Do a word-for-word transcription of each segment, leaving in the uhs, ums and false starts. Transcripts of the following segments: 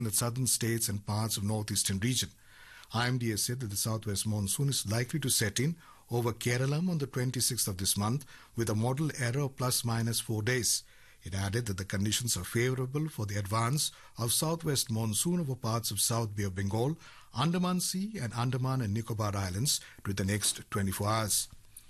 in the southern states and parts of northeastern region. I M D has said that the southwest monsoon is likely to set in over Kerala on the twenty-sixth of this month with a model error of plus minus four days. It added that the conditions are favorable for the advance of southwest monsoon over parts of South Bay of Bengal, Andaman Sea and Andaman and Nicobar Islands to the next twenty-four hours.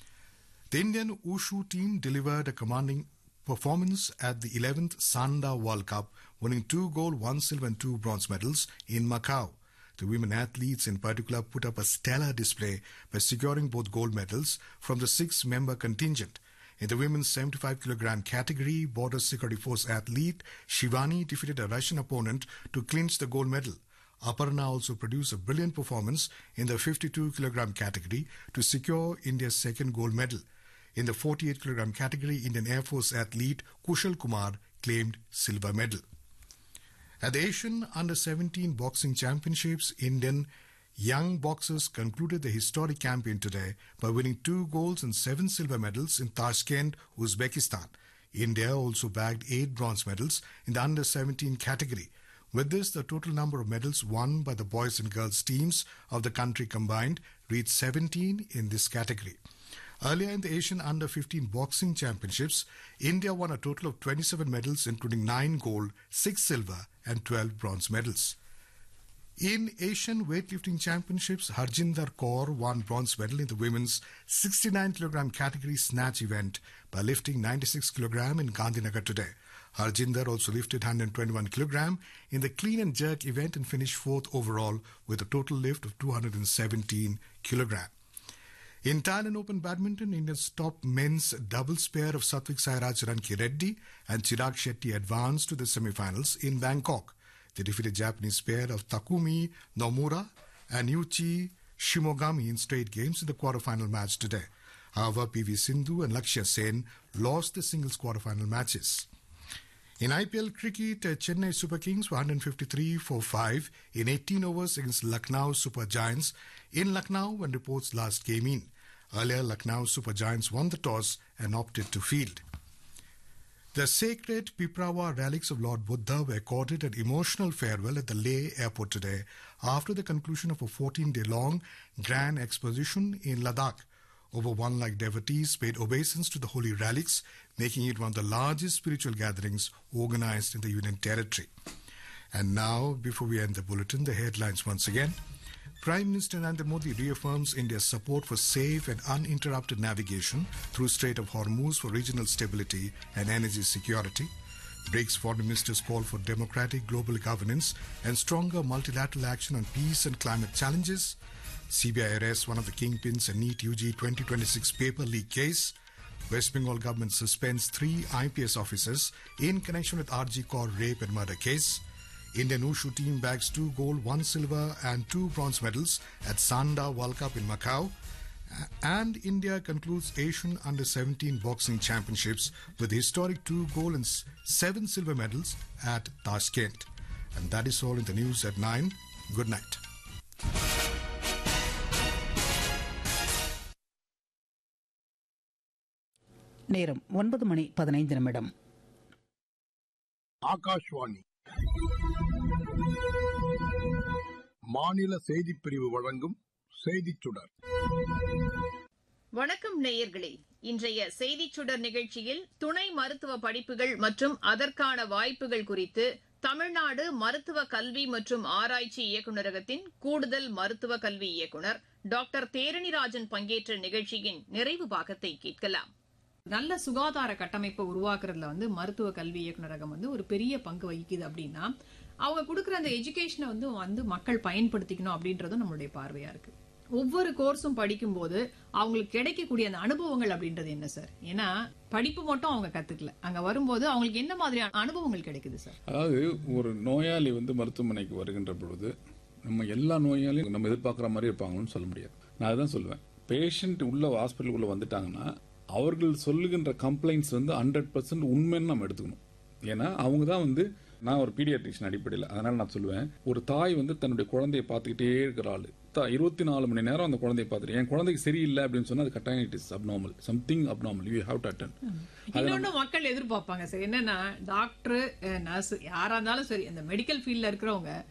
The Indian Wushu team delivered a commanding performance at the eleventh Sanda World Cup, winning two gold, one silver and two bronze medals in Macau. The women athletes in particular put up a stellar display by securing both gold medals from the six-member contingent. In the women's seventy-five kilogram category, Border Security Force athlete Shivani defeated a Russian opponent to clinch the gold medal. Aparna also produced a brilliant performance in the fifty-two kilogram category to secure India's second gold medal. In the forty-eight kilogram category, Indian Air Force athlete Kushal Kumar claimed silver medal. At the Asian Under seventeen Boxing Championships, Indian young boxers concluded the historic campaign today by winning two golds and seven silver medals in Tashkent, Uzbekistan. India also bagged eight bronze medals in the Under seventeen category. With this, the total number of medals won by the boys and girls teams of the country combined reached seventeen in this category. Earlier in the Asian Under fifteen Boxing Championships, India won a total of twenty-seven medals, including nine gold, six silver and twelve bronze medals. In Asian Weightlifting Championships, Harjinder Kaur won bronze medal in the women's sixty-nine kilogram category snatch event by lifting ninety-six kilogram in Gandhinagar today. Harjinder also lifted one hundred twenty-one kilogram in the clean and jerk event and finished fourth overall with a total lift of two hundred seventeen kilogram. In Thailand Open Badminton, India's top men's doubles pair of Satvik Sairaj Ranki Reddy and Chirag Shetty advanced to the semi-finals in Bangkok. They defeated Japanese pair of Takumi Nomura and Yuichi Shimogami in straight games in the quarterfinal match today. However, P V Sindhu and Lakshya Sen lost the singles quarterfinal matches. In I P L cricket, Chennai Super Kings were one hundred fifty-three for five in eighteen overs against Lucknow Super Giants in Lucknow when reports last came in. Earlier, Lucknow Super Giants won the toss and opted to field. The sacred Piprawa relics of Lord Buddha were accorded an emotional farewell at the Leh airport today after the conclusion of a fourteen-day-long grand exposition in Ladakh. Over one lakh devotees paid obeisance to the holy relics, making it one of the largest spiritual gatherings organized in the Union Territory. And now, before we end the bulletin, the headlines once again. Prime Minister Narendra Modi reaffirms India's support for safe and uninterrupted navigation through Strait of Hormuz for regional stability and energy security. BRICS foreign ministers call for democratic global governance and stronger multilateral action on peace and climate challenges. C B I arrests one of the kingpins in NEET U G twenty twenty-six paper leak case. West Bengal government suspends three I P S officers in connection with R G Kaur rape and murder case. Indian Wushu team bags two gold, one silver and two bronze medals at Sanda World Cup in Macau. And India concludes Asian Under seventeen Boxing Championships with historic two gold and seven silver medals at Tashkent. And that is all in the news at nine. Good night. நேரம் ஒன்பது மணி பதினைந்து நிமிடம். ஆகாஷ்வாணி மாநில செய்திப் பிரிவு வழங்கும் செய்திச் சுடர். வணக்கம் நேயர்களே, இன்றைய செய்திச் சுடர் நிகழ்ச்சியில் துணை மருத்துவ படிப்புகள் மற்றும் அதற்கான வாய்ப்புகள் குறித்து தமிழ்நாடு மருத்துவ கல்வி மற்றும் ஆராய்ச்சி இயக்குநரகத்தின் கூடுதல் மருத்துவ கல்வி இயக்குநர் டாக்டர் தேரணிராஜன் பங்கேற்ற நிகழ்ச்சியின் நிறைவு பாகத்தை கேட்கலாம். நல்ல சுகாதார கட்டமைப்பை உருவாக்குறதுல வந்து மருத்துவ கல்வி இயக்குநரகம் வந்து ஒரு பெரிய பங்கு வகிக்குது. அப்படின்னா அவங்க கொடுக்குற அந்த எஜுகேஷனை வந்து வந்து மக்கள் பயன்படுத்திக்கணும் அப்படின்றதும் நம்மளுடைய பார்வையா இருக்கு. ஒவ்வொரு கோர்ஸும் படிக்கும் போது அவங்களுக்கு கிடைக்கக்கூடிய அந்த அனுபவங்கள் அப்படின்றது என்ன சார்? ஏன்னா படிப்பு மட்டும் அவங்க கத்துக்கல, அங்க வரும்போது அவங்களுக்கு என்ன மாதிரியான அனுபவங்கள் கிடைக்குது சார்? அதாவது ஒரு நோயாளி வந்து மருத்துவமனைக்கு வருகின்ற பொழுது நம்ம எல்லா நோயாளியும் நம்ம எதிர்பார்க்குற மாதிரி இருப்பாங்கன்னு சொல்ல முடியாது. நான் அதான் சொல்லுவேன், பேஷண்ட் உள்ள ஹாஸ்பிட்டலுக்குள்ள வந்துட்டாங்கன்னா அவர்கள் சொல்லுகின்ற கம்ப்ளைண்ட்ஸ் வந்து ஹண்ட்ரட் பர்சன்ட் உண்மைன்னு நம்ம எடுத்துக்கணும். ஏன்னா அவங்க தான் வந்து நான் ஒரு பீடியாட்ரிஷியன் அடிப்படையில், அதனால நான் சொல்லுவேன், ஒரு தாய் வந்து தன்னுடைய குழந்தையை பார்த்துக்கிட்டே இருக்கிற ஆளு இருபத்தி நாலு மணி நேரம் அந்த குழந்தையை பார்த்துட்டு என் குழந்தைக்கு சரியில்லை அப்படின்னு சொன்னா அது கட்டாயம் it is abnormal, something abnormal, you have to attend. இன்னொன்னு மக்கள் எதிர்பார்ப்பாங்க சார், என்னன்னா டாக்டர் நர்ஸ் யாரா இருந்தாலும் சரி, அந்த மெடிக்கல் ஃபீல்ட்ல இருக்கிறவங்க